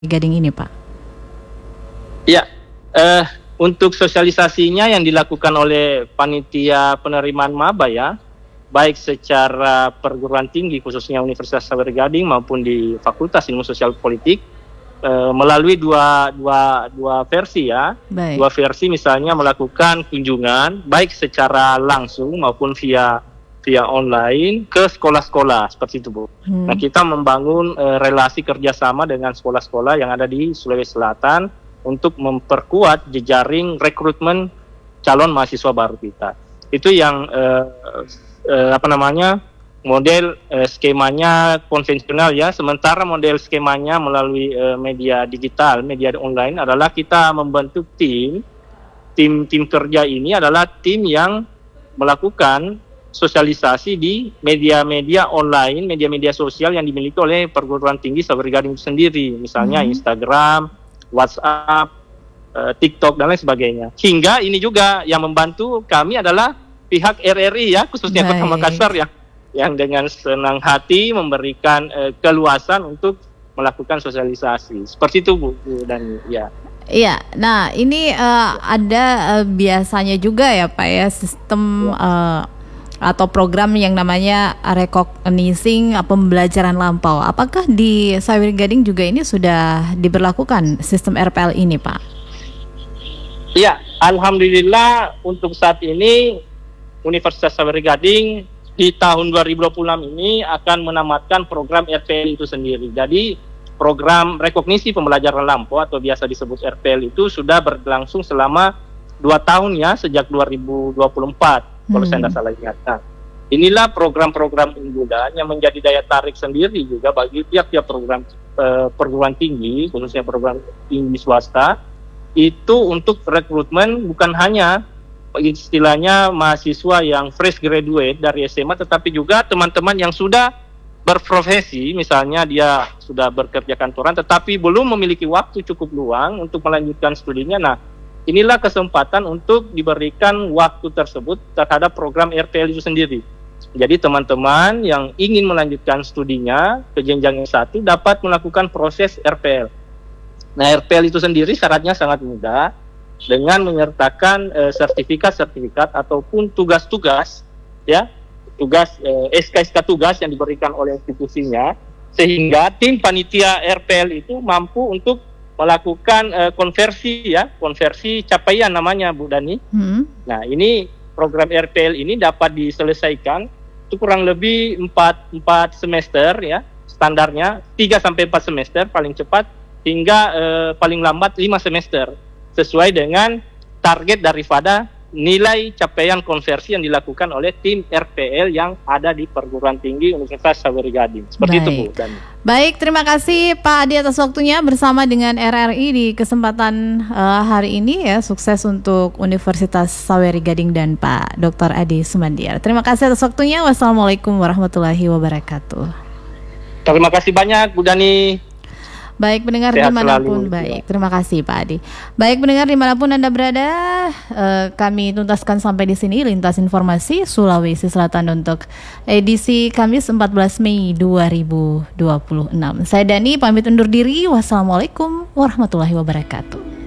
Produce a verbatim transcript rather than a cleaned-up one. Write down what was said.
Gading ini, Pak? Ya, eh, untuk sosialisasinya yang dilakukan oleh panitia penerimaan maba ya, baik secara perguruan tinggi khususnya Universitas Sawer Gading maupun di Fakultas Ilmu Sosial Politik, eh, melalui dua, dua, dua versi ya. Baik. Dua versi misalnya melakukan kunjungan baik secara langsung maupun via via online ke sekolah-sekolah seperti itu, Bu. Hmm. Nah, kita membangun uh, relasi kerjasama dengan sekolah-sekolah yang ada di Sulawesi Selatan untuk memperkuat jejaring rekrutmen calon mahasiswa baru kita. Itu yang uh, uh, apa namanya model uh, skemanya konvensional ya. Sementara model skemanya melalui uh, media digital, media online adalah kita membentuk tim, tim tim kerja ini adalah tim yang melakukan sosialisasi di media-media online, media-media sosial yang dimiliki oleh perguruan tinggi Sawer Gading sendiri, misalnya hmm. Instagram, WhatsApp, uh, TikTok dan lain sebagainya. Hingga ini juga yang membantu kami adalah pihak R R I ya, khususnya Kota Makassar ya, yang dengan senang hati memberikan uh, keluasan untuk melakukan sosialisasi. Seperti itu Bu, Bu dan ya. Iya, nah ini uh, ada uh, biasanya juga ya Pak ya sistem uh, atau program yang namanya recognizing pembelajaran lampau. Apakah di Sawer Gading juga ini sudah diberlakukan sistem R P L ini, Pak? Iya, alhamdulillah untuk saat ini Universitas Sawer Gading di tahun dua ribu dua puluh enam ini akan menamatkan program R P L itu sendiri. Jadi program rekognisi pembelajaran lampau atau biasa disebut R P L itu sudah berlangsung selama dua tahun ya, sejak dua ribu dua puluh empat. Kalau hmm. saya tidak salah ingat. Nah, inilah program-program unggulan yang menjadi daya tarik sendiri juga bagi tiap-tiap program eh, perguruan tinggi, khususnya perguruan tinggi swasta, itu untuk rekrutmen bukan hanya istilahnya mahasiswa yang fresh graduate dari S M A, tetapi juga teman-teman yang sudah berprofesi, misalnya dia sudah bekerja kantoran, tetapi belum memiliki waktu cukup luang untuk melanjutkan studinya. Nah, inilah kesempatan untuk diberikan waktu tersebut terhadap program R P L itu sendiri. Jadi teman-teman yang ingin melanjutkan studinya ke jenjang S satu dapat melakukan proses R P L. Nah, R P L itu sendiri syaratnya sangat mudah dengan menyertakan eh, sertifikat-sertifikat ataupun tugas-tugas ya, tugas eh, S K S K tugas yang diberikan oleh institusinya, sehingga tim panitia R P L itu mampu untuk melakukan uh, konversi ya, konversi capaian namanya Bu Dani. Hmm. Nah, ini program R P L ini dapat diselesaikan itu kurang lebih empat semester ya, standarnya tiga sampai empat semester paling cepat, hingga uh, paling lambat lima semester sesuai dengan target daripada nilai capaian konversi yang dilakukan oleh tim R P L yang ada di perguruan tinggi Universitas Sawer Gading. Seperti Baik. itu Bu Dani. Baik, terima kasih Pak Adi atas waktunya bersama dengan R R I di kesempatan uh, hari ini ya. Sukses untuk Universitas Sawer Gading dan Pak Doktor Adi Sumandiar. Terima kasih atas waktunya. Wassalamualaikum warahmatullahi wabarakatuh. Terima kasih banyak Bu Dani. Baik pendengar Sehat dimanapun, selalu. baik terima kasih Pak Adi. Baik pendengar dimanapun Anda berada, eh, kami tuntaskan sampai di sini lintas informasi Sulawesi Selatan untuk edisi Kamis empat belas Mei dua ribu dua puluh enam. Saya Dani pamit undur diri. Wassalamualaikum warahmatullahi wabarakatuh.